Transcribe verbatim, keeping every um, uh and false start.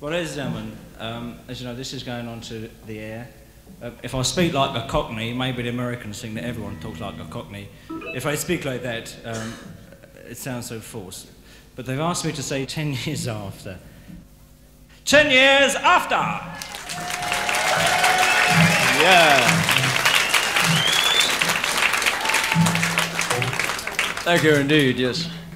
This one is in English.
Well, ladies and gentlemen, um, as you know, this is going on to the air. Uh, if I speak like a Cockney, maybe the Americans think that everyone talks like a Cockney. If I speak like that, um, it sounds so forced. But they've asked me to say ten years after. Ten years after! Yeah. Thank you indeed, yes.